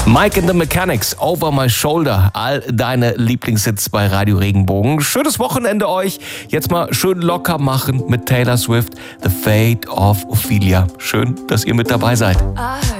Mike and the Mechanics, Over My Shoulder, all deine Lieblingshits bei Radio Regenbogen. Schönes Wochenende euch. Jetzt mal schön locker machen mit Taylor Swift, The Fate of Ophelia. Schön, dass ihr mit dabei seid.